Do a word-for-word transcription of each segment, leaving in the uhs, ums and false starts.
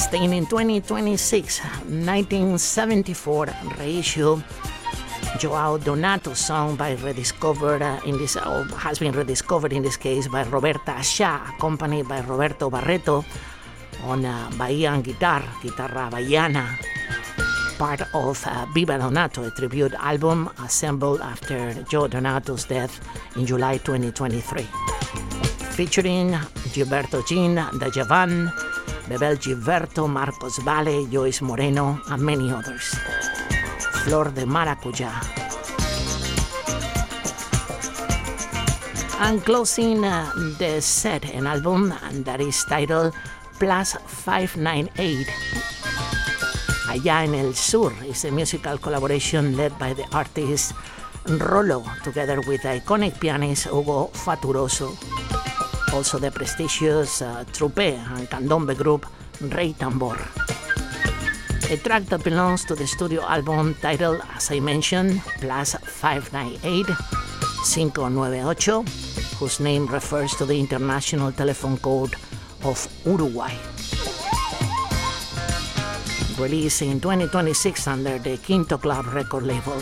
Staying in twenty twenty-six, nineteen seventy-four reissue, Joao Donato song by rediscovered uh, in this uh, has been rediscovered in this case by Roberta Shah, accompanied by Roberto Barreto on uh, Bahian guitar, guitarra bahiana, part of uh, Viva Donato, a tribute album assembled after Joe Donato's death in July twenty twenty-three, featuring Gilberto Gin, Dajavan, Bebel Gilberto, Marcos Valle, Joyce Moreno, and many others. Flor de Maracuyá. And closing uh, the set, an album that is titled Plus five ninety-eight. Allá en el Sur is a musical collaboration led by the artist Rolo, together with iconic pianist Hugo Faturoso. Also the prestigious uh, Trupe and Candombe group Rey Tambor. A track that belongs to the studio album titled, as I mentioned, Plus five ninety-eight, cinco nueve ocho, whose name refers to the international telephone code of Uruguay. Released in twenty twenty-six under the Quinto Club record label.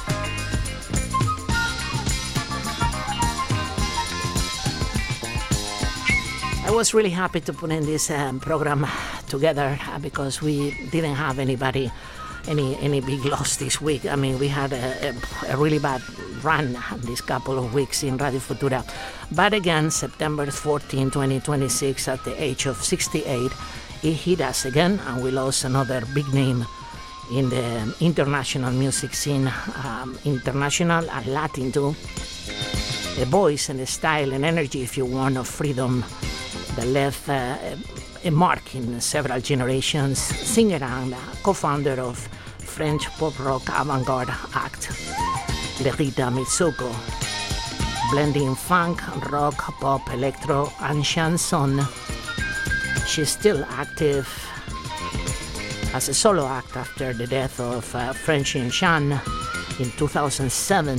I was really happy to put in this um, program together uh, because we didn't have anybody, any any big loss this week. I mean, we had a, a, a really bad run this couple of weeks in Radio Futura. But again, September fourteenth, twenty twenty-six, at the age of sixty-eight, it hit us again, and we lost another big name in the international music scene, um, international and Latin too. A voice and a style and energy, if you want, of freedom that left uh, a mark in several generations. Singer and co-founder of French pop rock avant-garde act, Lerita Mitsuko, blending funk, rock, pop, electro, and chanson. She's still active as a solo act after the death of uh, Francine Chan in two thousand seven.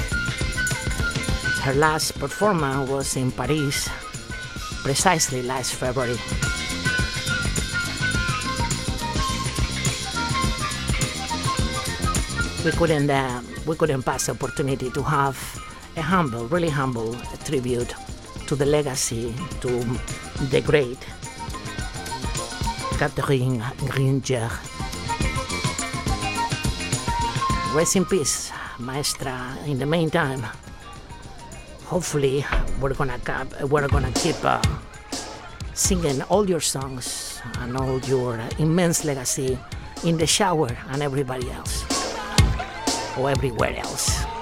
Her last performance was in Paris, precisely last February. We couldn't, uh, we couldn't pass the opportunity to have a humble, really humble tribute to the legacy, to the great Catherine Gringer. Rest in peace, maestra. In the meantime, hopefully we're gonna we're gonna keep uh, singing all your songs and all your immense legacy in the shower and everybody else, or everywhere else.